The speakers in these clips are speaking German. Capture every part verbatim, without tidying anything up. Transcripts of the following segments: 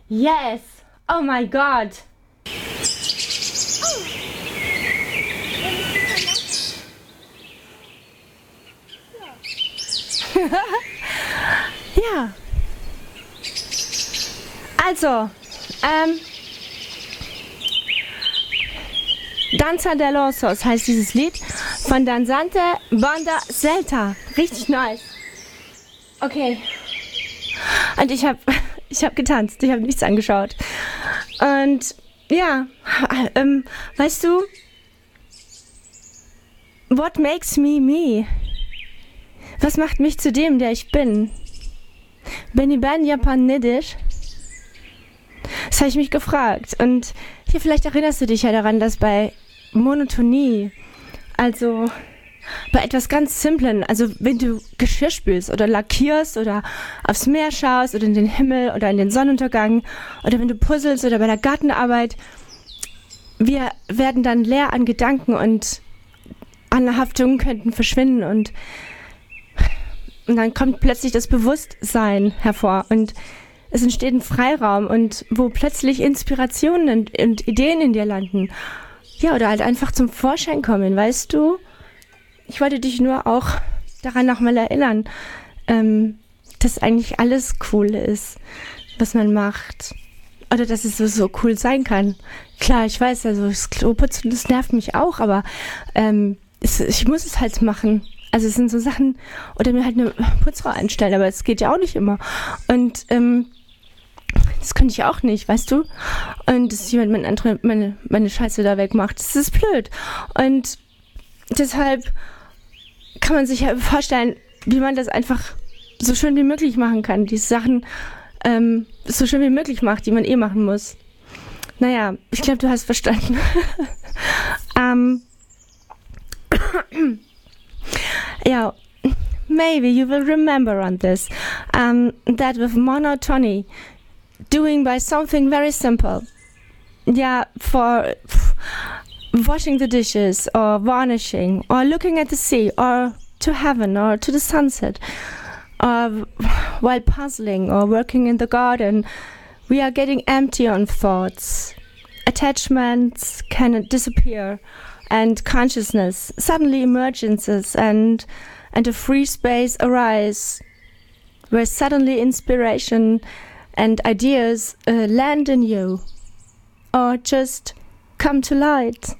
Yes! Oh my God! Ja. Also, ähm, Danza de los Osos heißt dieses Lied von Danzante Banda Celta. Richtig nice. Okay. Und ich habe ich hab getanzt, ich habe nichts angeschaut. Und ja, ähm, weißt du, what makes me me? Was macht mich zu dem, der ich bin? Beni ben yapan nedir? Das habe ich mich gefragt. Und hier, vielleicht erinnerst du dich ja daran, dass bei Monotonie, also bei etwas ganz Simplen, also wenn du Geschirr spülst oder lackierst oder aufs Meer schaust oder in den Himmel oder in den Sonnenuntergang oder wenn du puzzelst oder bei der Gartenarbeit, wir werden dann leer an Gedanken und Anhaftungen könnten verschwinden und, und dann kommt plötzlich das Bewusstsein hervor und es entsteht ein Freiraum und wo plötzlich Inspirationen und, und Ideen in dir landen. Ja, oder halt einfach zum Vorschein kommen, weißt du? Ich wollte dich nur auch daran nochmal erinnern, ähm, dass eigentlich alles cool ist, was man macht. Oder dass es so, so cool sein kann. Klar, ich weiß, also das Kloputzen, das nervt mich auch, aber ähm, es, ich muss es halt machen. Also es sind so Sachen, oder mir halt eine Putzfrau einstellen, aber es geht ja auch nicht immer. Und ähm, das könnte ich auch nicht, weißt du? Und dass jemand meine, andere, meine, meine Scheiße da wegmacht, das ist blöd. Und deshalb kann man sich ja vorstellen, wie man das einfach so schön wie möglich machen kann. Die Sachen ähm, so schön wie möglich macht, die man eh machen muss. Naja, ich glaube, du hast verstanden. um, yeah, maybe you will remember on this um, that with monotony, doing by something very simple, yeah, for washing the dishes or varnishing or looking at the sea or to heaven or to the sunset, or while puzzling or working in the garden, we are getting empty on thoughts. Attachments can disappear and consciousness suddenly emerges and and a free space arise where suddenly inspiration and ideas uh, land in you or just come to light.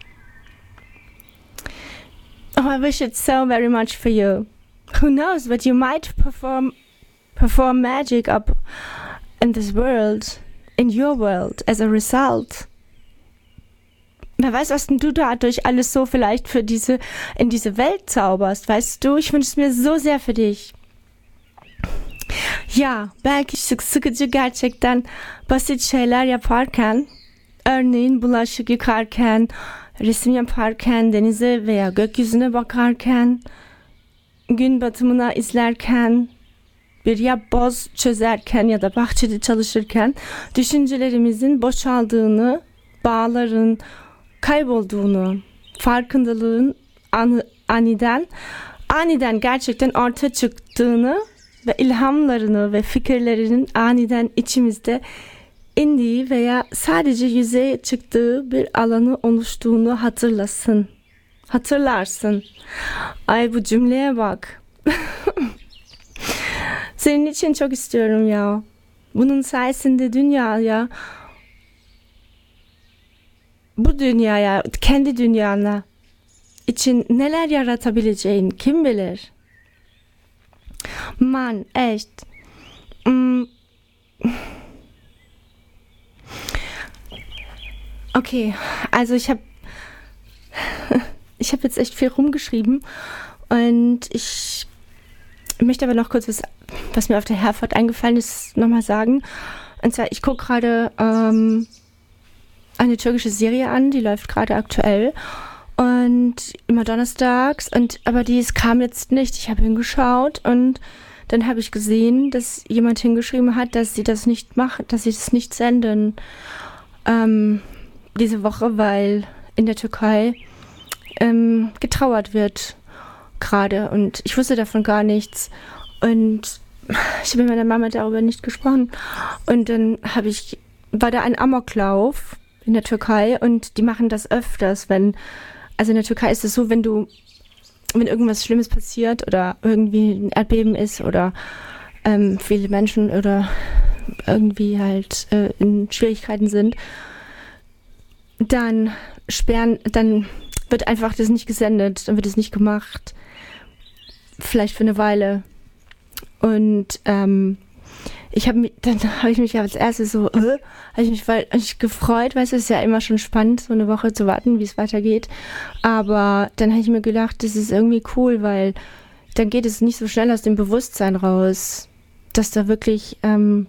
Oh, I wish it so very much for you. Who knows, but you might perform perform magic up in this world, in your world, as a result. Wer weiß, was denn du dadurch alles so vielleicht für diese, in diese Welt zauberst, weißt du? Ich wünsche es mir so sehr für dich. Ya, belki sık sıkıcı gerçekten basit şeyler yaparken, örneğin bulaşık yıkarken, resim yaparken, denize veya gökyüzüne bakarken, gün batımına izlerken, bir yapboz çözerken ya da bahçede çalışırken düşüncelerimizin boşaldığını, bağların kaybolduğunu, farkındalığın anı, aniden, aniden gerçekten ortaya çıktığını ve ilhamlarını ve fikirlerinin aniden içimizde indiği veya sadece yüzeye çıktığı bir alanı oluştuğunu hatırlasın. Hatırlarsın. Ay bu cümleye bak. Senin için çok istiyorum ya. Bunun sayesinde dünyaya, bu dünyaya, kendi dünyana için neler yaratabileceğin kim bilir? Mann, echt. Mm. Okay, also ich habe ich habe jetzt echt viel rumgeschrieben und ich möchte aber noch kurz was, was mir auf der Herfahrt eingefallen ist, nochmal sagen. Und zwar, ich gucke gerade ähm, eine türkische Serie an, die läuft gerade aktuell und immer donnerstags, und aber die es kam jetzt nicht. Ich habe hingeschaut und dann habe ich gesehen, dass jemand hingeschrieben hat, dass sie das nicht machen, dass sie das nicht senden ähm, diese Woche, weil in der Türkei ähm, getrauert wird gerade, und ich wusste davon gar nichts. Und ich habe mit meiner Mama darüber nicht gesprochen. Und dann habe ich, war da ein Amoklauf in der Türkei und die machen das öfters, wenn, also in der Türkei ist es so, wenn du, wenn irgendwas Schlimmes passiert oder irgendwie ein Erdbeben ist oder ähm, viele Menschen oder irgendwie halt äh, in Schwierigkeiten sind, dann sperren, dann wird einfach das nicht gesendet, dann wird es nicht gemacht, vielleicht für eine Weile. Und ähm, ich habe mich, dann habe ich mich als erstes so, äh, habe ich mich voll ich gefreut, weil es ist ja immer schon spannend, so eine Woche zu warten, wie es weitergeht. Aber dann habe ich mir gedacht, das ist irgendwie cool, weil dann geht es nicht so schnell aus dem Bewusstsein raus, dass da wirklich ähm,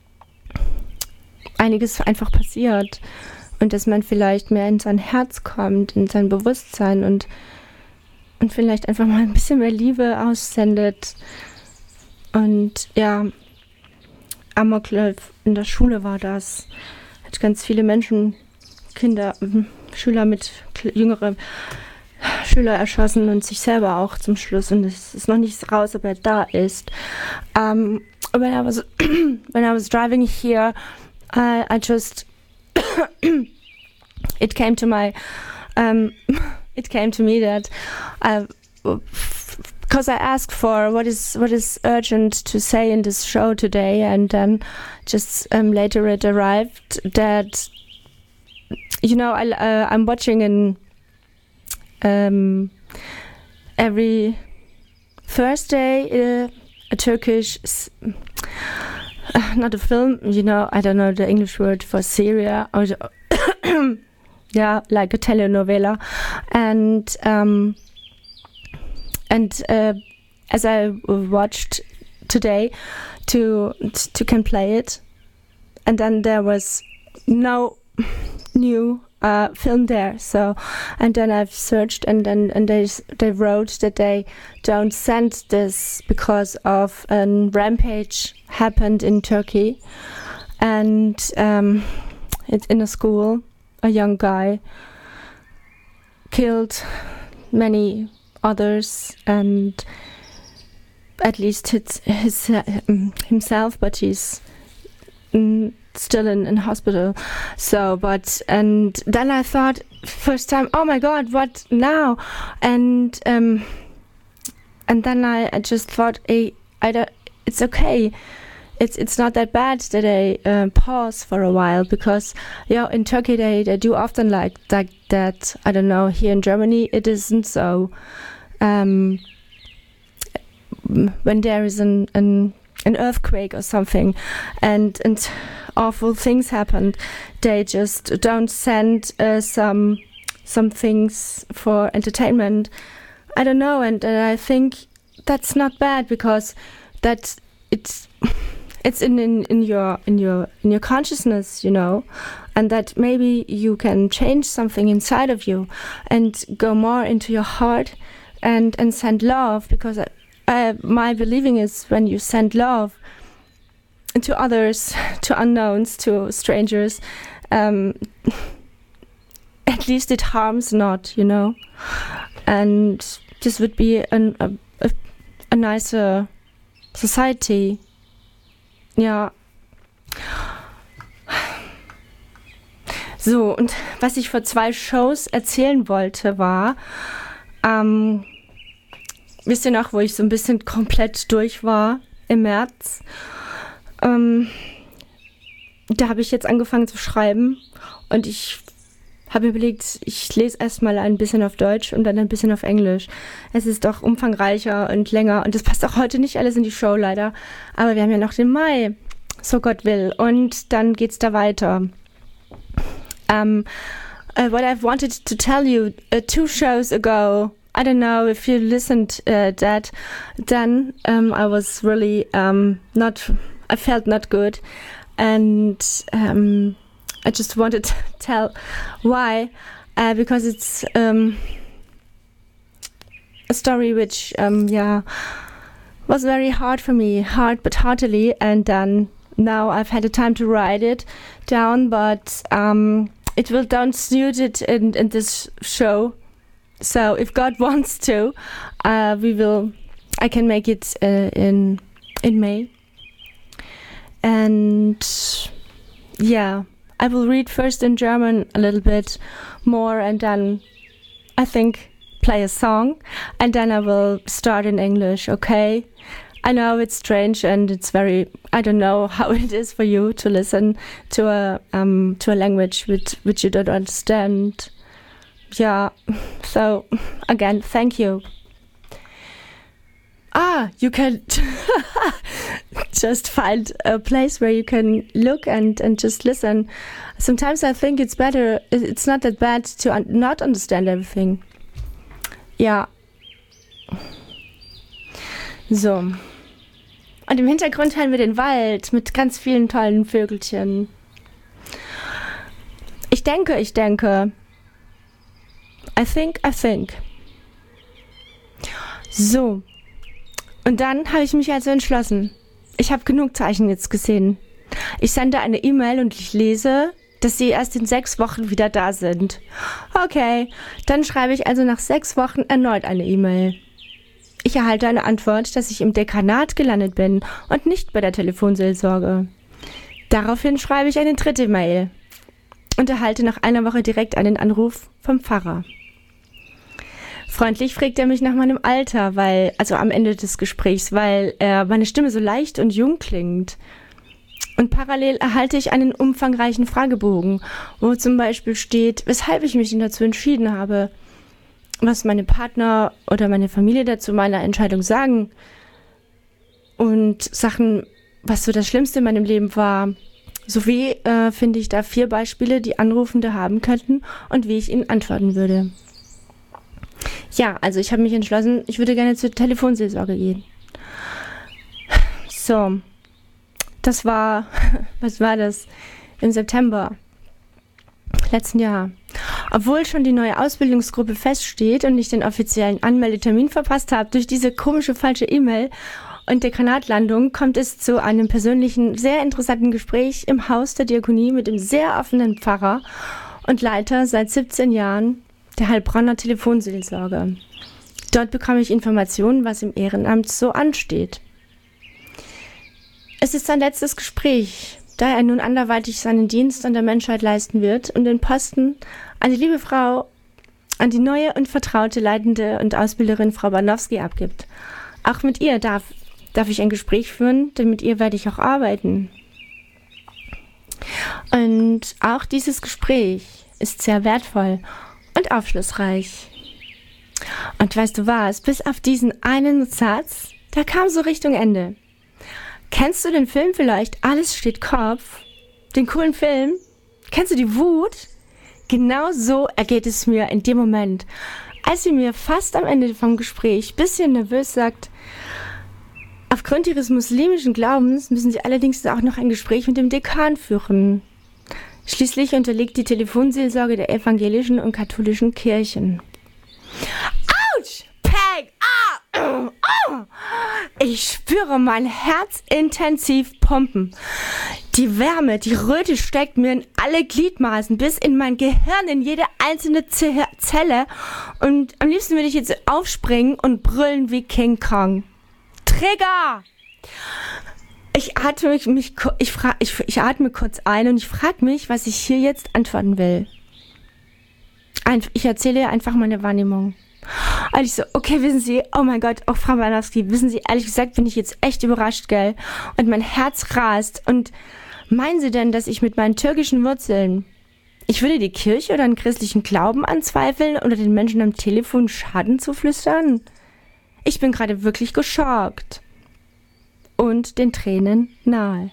einiges einfach passiert und dass man vielleicht mehr in sein Herz kommt, in sein Bewusstsein und, und vielleicht einfach mal ein bisschen mehr Liebe aussendet. Und ja, Amoklauf in der Schule war das. Hat ganz viele Menschen, Kinder, Schüler mit jüngere Schüler erschossen und sich selber auch zum Schluss. Und es ist noch nicht raus, ob er da ist. Um, when I was when I was driving here, I, I just it came to my um, it came to me that I. Because I asked for what is what is urgent to say in this show today, and then just um, later it arrived that you know I uh, I'm watching in um, every Thursday uh, a Turkish uh, not a film, you know, I don't know the English word for Syria, or yeah, like a telenovela, and. Um, And uh, as I watched today, to to can play it, and then there was no new uh, film there. So, and then I've searched, and then and they they wrote that they don't send this because of a rampage happened in Turkey, and um, it's in a school. A young guy killed many others, and at least his, his um, himself, but he's mm, still in, in hospital. So, but and then I thought first time, oh my God, what now? And um, and then I, I just thought, hey, I don't, it's okay. It's it's not that bad that I uh, pause for a while, because you know in Turkey they, they do often like like that. I don't know, here in Germany it isn't so. Um, when there is an, an an earthquake or something, and and awful things happen, they just don't send uh, some some things for entertainment. I don't know, and, and I think that's not bad, because that it's it's in, in, in your in your in your consciousness, you know, and that maybe you can change something inside of you and go more into your heart. And, and send love, because I, I, my believing is when you send love to others, to unknowns, to strangers, um, at least it harms not, you know. And this would be an, a, a, a nicer society. Ja. So, und was ich vor zwei Shows erzählen wollte, war, Ähm, wisst ihr noch, wo ich so ein bisschen komplett durch war im März? Ähm, da habe ich jetzt angefangen zu schreiben und ich habe mir überlegt, ich lese erstmal ein bisschen auf Deutsch und dann ein bisschen auf Englisch. Es ist doch umfangreicher und länger und das passt auch heute nicht alles in die Show leider, aber wir haben ja noch den Mai, so Gott will, und dann geht's da weiter. Um, uh, what I've wanted to tell you uh, two shows ago, I don't know if you listened uh, that, then um, I was really um, not, I felt not good, and um, I just wanted to tell why, uh, because it's um, a story which, um, yeah, was very hard for me, hard but heartily, and then now I've had the time to write it down, but um, it will don't suit it in, in this show. So if God wants to, uh, we will. I can make it uh, in in May. And yeah, I will read first in German a little bit more and then I think play a song and then I will start in English, okay? I know it's strange and it's very, I don't know how it is for you to listen to a um, to a language which, which you don't understand. Yeah, so again, thank you. Ah, you can just find a place where you can look and, and just listen. Sometimes I think it's better, it's not that bad to un- not understand everything. Ja. So. Und im Hintergrund hören wir den Wald mit ganz vielen tollen Vögelchen. Ich denke, ich denke. I think, I think. So. Und dann habe ich mich also entschlossen. Ich habe genug Zeichen jetzt gesehen. Ich sende eine E-Mail und ich lese, dass sie erst in sechs Wochen wieder da sind. Okay, dann schreibe ich also nach sechs Wochen erneut eine E-Mail. Ich erhalte eine Antwort, dass ich im Dekanat gelandet bin und nicht bei der Telefonseelsorge. Daraufhin schreibe ich eine dritte Mail und erhalte nach einer Woche direkt einen Anruf vom Pfarrer. Freundlich fragt er mich nach meinem Alter, weil, also am Ende des Gesprächs, weil äh, meine Stimme so leicht und jung klingt. Und parallel erhalte ich einen umfangreichen Fragebogen, wo zum Beispiel steht, weshalb ich mich dazu entschieden habe, was meine Partner oder meine Familie dazu meiner Entscheidung sagen und Sachen, was so das Schlimmste in meinem Leben war. Sowie äh, finde ich da vier Beispiele, die Anrufende haben könnten und wie ich ihnen antworten würde. Ja, also ich habe mich entschlossen, ich würde gerne zur Telefonseelsorge gehen. So, das war, was war das? Im September letzten Jahr. Obwohl schon die neue Ausbildungsgruppe feststeht und ich den offiziellen Anmeldetermin verpasst habe durch diese komische falsche E-Mail und Dekanatlandung, kommt es zu einem persönlichen, sehr interessanten Gespräch im Haus der Diakonie mit dem sehr offenen Pfarrer und Leiter seit siebzehn Jahren der Heilbronner Telefonseelsorge. Dort bekomme ich Informationen, was im Ehrenamt so ansteht. Es ist sein letztes Gespräch, da er nun anderweitig seinen Dienst an der Menschheit leisten wird und den Posten an die liebe Frau, an die neue und vertraute Leitende und Ausbilderin Frau Banowski abgibt. Auch mit ihr darf, darf ich ein Gespräch führen, denn mit ihr werde ich auch arbeiten. Und auch dieses Gespräch ist sehr wertvoll und aufschlussreich. Und weißt du was, bis auf diesen einen Satz, der kam so Richtung Ende. Kennst du den Film vielleicht Alles steht Kopf? Den coolen Film? Kennst du die Wut? Genau so ergeht es mir in dem Moment, als sie mir fast am Ende vom Gespräch ein bisschen nervös sagt, aufgrund ihres muslimischen Glaubens müssen sie allerdings auch noch ein Gespräch mit dem Dekan führen. Schließlich unterliegt die Telefonseelsorge der evangelischen und katholischen Kirchen. Autsch! Peg! Ah! Oh! Ich spüre mein Herz intensiv pumpen. Die Wärme, die Röte steigt mir in alle Gliedmaßen, bis in mein Gehirn, in jede einzelne Z- Zelle. Und am liebsten würde ich jetzt aufspringen und brüllen wie King Kong. Trigger! Ich atme mich, mich ich, fra- ich, ich atme kurz ein und ich frage mich, was ich hier jetzt antworten will. Ein, ich erzähle einfach meine Wahrnehmung. Und ich so, okay, wissen Sie, oh mein Gott, oh Frau Banowski, wissen Sie, ehrlich gesagt bin ich jetzt echt überrascht, gell? Und mein Herz rast. Und meinen Sie denn, dass ich mit meinen türkischen Wurzeln, ich würde die Kirche oder den christlichen Glauben anzweifeln oder den Menschen am Telefon Schaden zuflüstern? Ich bin gerade wirklich geschockt. Und den Tränen nahe.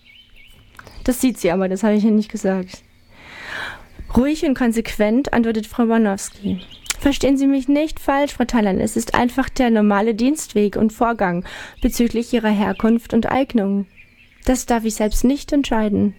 Das sieht sie aber, das habe ich Ihnen nicht gesagt. Ruhig und konsequent antwortet Frau Banowski. Verstehen Sie mich nicht falsch, Frau Thalan, es ist einfach der normale Dienstweg und Vorgang bezüglich Ihrer Herkunft und Eignung. Das darf ich selbst nicht entscheiden.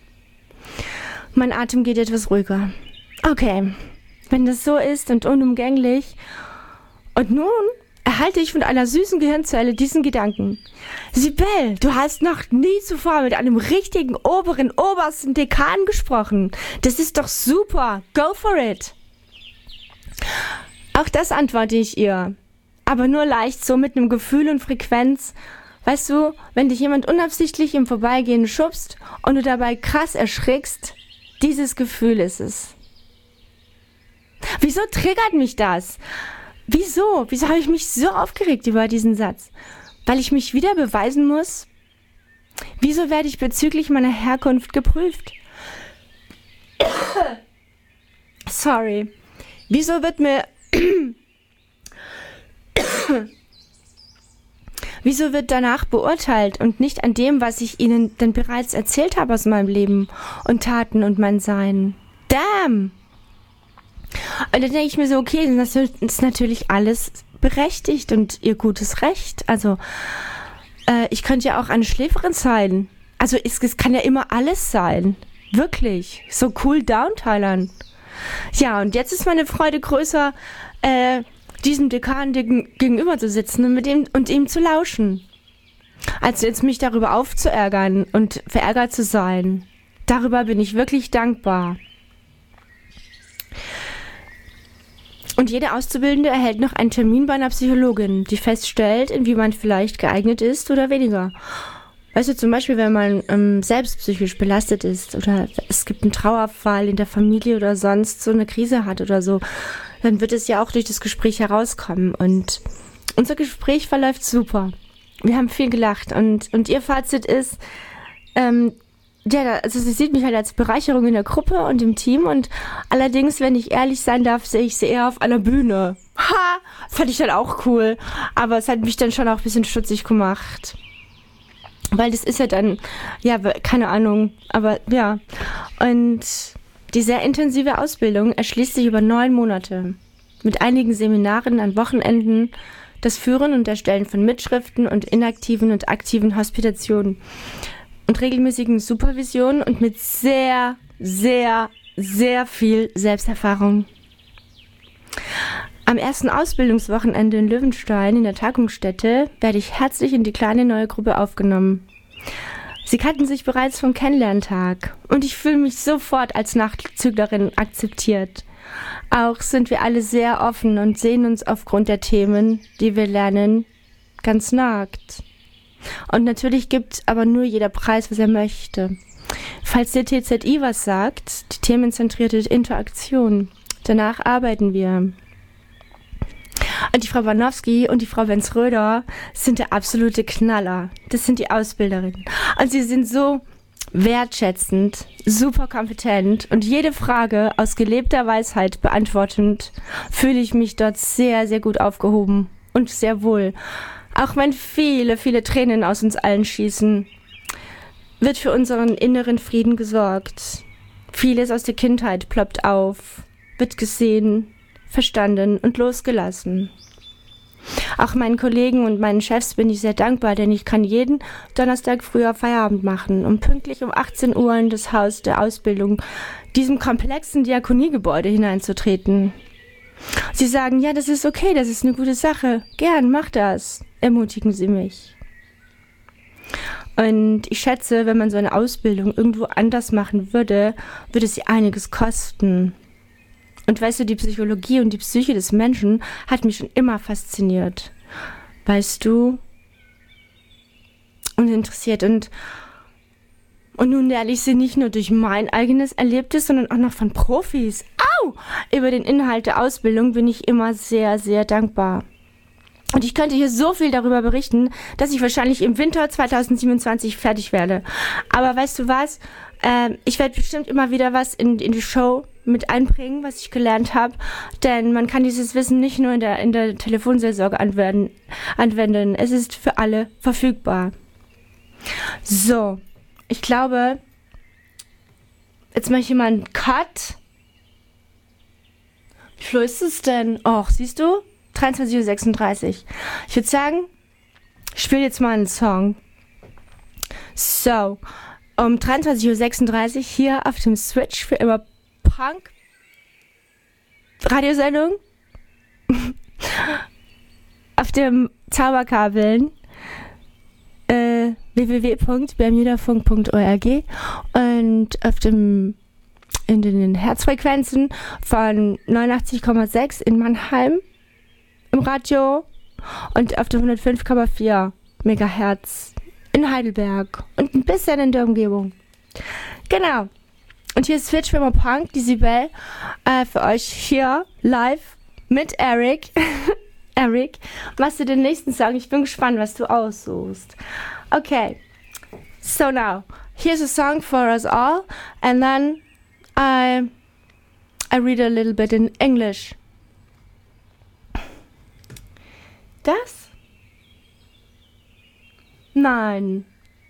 Mein Atem geht etwas ruhiger. Okay, wenn das so ist und unumgänglich. Und nun erhalte ich von einer süßen Gehirnzelle diesen Gedanken. Sibel, du hast noch nie zuvor mit einem richtigen oberen, obersten Dekan gesprochen. Das ist doch super. Go for it. Auch das antworte ich ihr. Aber nur leicht so mit einem Gefühl und Frequenz Weißt du, wenn dich jemand unabsichtlich im Vorbeigehen schubst und du dabei krass erschrickst, dieses Gefühl ist es. Wieso triggert mich das? Wieso? Wieso habe ich mich so aufgeregt über diesen Satz? Weil ich mich wieder beweisen muss? Wieso werde ich bezüglich meiner Herkunft geprüft? Sorry. Wieso wird mir... Wieso wird danach beurteilt und nicht an dem, was ich Ihnen denn bereits erzählt habe aus meinem Leben und Taten und mein Sein? Damn! Und dann denke ich mir so, okay, das ist natürlich alles berechtigt und Ihr gutes Recht. Also, äh, ich könnte ja auch eine Schläferin sein. Also, es, es kann ja immer alles sein. Wirklich. So cool down, Thailand. Ja, und jetzt ist meine Freude größer, äh, diesem Dekan gegenüber zu sitzen und mit ihm und ihm zu lauschen. Als jetzt mich darüber aufzuärgern und verärgert zu sein. Darüber bin ich wirklich dankbar. Und jede Auszubildende erhält noch einen Termin bei einer Psychologin, die feststellt, inwieweit man vielleicht geeignet ist oder weniger. Weißt du, zum Beispiel, wenn man ähm, selbst psychisch belastet ist oder es gibt einen Trauerfall in der Familie oder sonst so eine Krise hat oder so, dann wird es ja auch durch das Gespräch herauskommen. Und unser Gespräch verläuft super. Wir haben viel gelacht und, und ihr Fazit ist, ähm, ja, also sie sieht mich halt als Bereicherung in der Gruppe und im Team und allerdings, wenn ich ehrlich sein darf, sehe ich sie eher auf einer Bühne. Ha! Fand ich dann auch cool, aber es hat mich dann schon auch ein bisschen stutzig gemacht. Weil das ist ja dann, ja, keine Ahnung, aber ja. Und die sehr intensive Ausbildung erschließt sich über neun Monate. Mit einigen Seminaren an Wochenenden, das Führen und Erstellen von Mitschriften und inaktiven und aktiven Hospitationen und regelmäßigen Supervisionen und mit sehr, sehr, sehr viel Selbsterfahrung. Am ersten Ausbildungswochenende in Löwenstein in der Tagungsstätte werde ich herzlich in die kleine neue Gruppe aufgenommen. Sie kannten sich bereits vom Kennenlerntag und ich fühle mich sofort als Nachzüglerin akzeptiert. Auch sind wir alle sehr offen und sehen uns aufgrund der Themen, die wir lernen, ganz nackt. Und natürlich gibt aber nur jeder Preis, was er möchte. Falls der T Z I was sagt, die themenzentrierte Interaktion, danach arbeiten wir. Und die Frau Banowski und die Frau Benz-Röder sind der absolute Knaller. Das sind die Ausbilderinnen. Und sie sind so wertschätzend, super kompetent und jede Frage aus gelebter Weisheit beantwortend, fühle ich mich dort sehr, sehr gut aufgehoben und sehr wohl. Auch wenn viele, viele Tränen aus uns allen schießen, wird für unseren inneren Frieden gesorgt. Vieles aus der Kindheit ploppt auf, wird gesehen, verstanden und losgelassen. Auch meinen Kollegen und meinen Chefs bin ich sehr dankbar, denn ich kann jeden Donnerstag früher Feierabend machen, um pünktlich um achtzehn Uhr in das Haus der Ausbildung, diesem komplexen Diakoniegebäude hineinzutreten. Sie sagen, ja, das ist okay, das ist eine gute Sache. Gern, mach das. Ermutigen Sie mich. Und ich schätze, wenn man so eine Ausbildung irgendwo anders machen würde, würde sie einiges kosten. Und weißt du, die Psychologie und die Psyche des Menschen hat mich schon immer fasziniert. Weißt du? Und interessiert. Und, und nun lerne ich sie nicht nur durch mein eigenes Erlebtes, sondern auch noch von Profis. Au! Über den Inhalt der Ausbildung bin ich immer sehr, sehr dankbar. Und ich könnte hier so viel darüber berichten, dass ich wahrscheinlich im Winter zweitausendsiebenundzwanzig fertig werde. Aber weißt du was? Ähm, ich werde bestimmt immer wieder was in, in die Show mit einbringen, was ich gelernt habe. Denn man kann dieses Wissen nicht nur in der, in der Telefonseelsorge anwenden, anwenden. Es ist für alle verfügbar. So, ich glaube, jetzt mache ich hier mal einen Cut. Wie viel ist es denn? Och, siehst du? dreiundzwanzig Uhr sechsunddreißig. Ich würde sagen, ich spiele jetzt mal einen Song. So, um dreiundzwanzig Uhr sechsunddreißig hier auf dem Switch für immer Punk Radiosendung auf dem Zauberkabeln äh, w w w punkt bermudafunk punkt org und auf dem in den Herzfrequenzen von neunundachtzig Komma sechs in Mannheim im Radio und auf der hundertfünf Komma vier Megahertz in Heidelberg und ein bisschen in der Umgebung. Genau. Und hier ist Switchschwimmer Punk, die Sibel, äh, für euch hier live mit Eric. Eric, machst du den nächsten Song? Ich bin gespannt, was du aussuchst. Okay. So now, here's a song for us all, and then I I read a little bit in English. Das? Nein.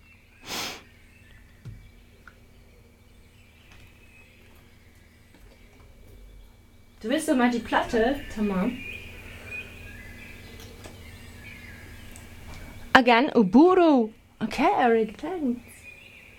Du willst doch mal die Platte, Tamam? Again, Uburu. Okay, Eric, thanks.